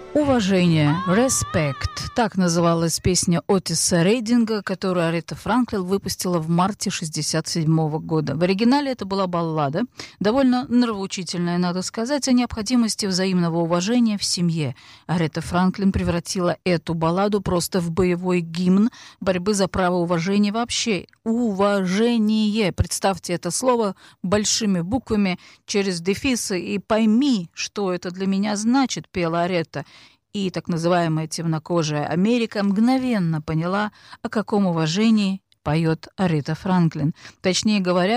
Уважение, респект. Так называлась песня Отиса Рейдинга, которую Аретта Франклин выпустила в марте 1967 года. В оригинале это была баллада, довольно нравоучительная, надо сказать, о необходимости взаимного уважения в семье. Аретта Франклин превратила эту балладу просто в боевой гимн борьбы за право уважения вообще. Уважение. Представьте это слово большими буквами через дефисы и пойми, что это для меня значит, пела Аретта. И так называемая темнокожая Америка мгновенно поняла, о каком уважении поет Аретта Франклин. Точнее говоря,